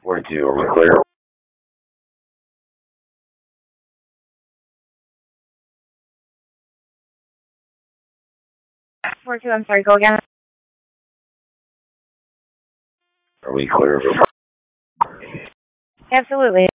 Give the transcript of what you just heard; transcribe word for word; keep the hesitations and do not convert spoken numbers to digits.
four two, are we clear? four two, I'm sorry, go again. Are we clear? Absolutely.